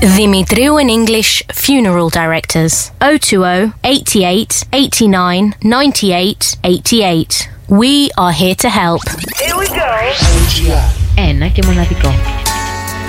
Dimitriou and English Funeral Directors. 020 88 89 98 88. We are here to help. Here we go. Ένα και μοναδικό.